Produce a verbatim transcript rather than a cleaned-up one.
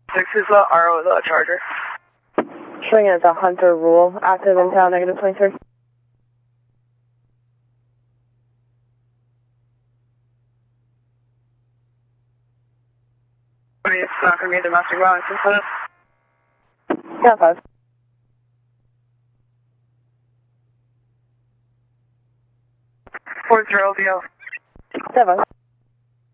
Six is the R O, the Charger. Showing it as a Hunter Rule, active in town, negative twenty-three. It's not going to be a domestic violence incident. Yeah, five. Four zero, V O. Seven.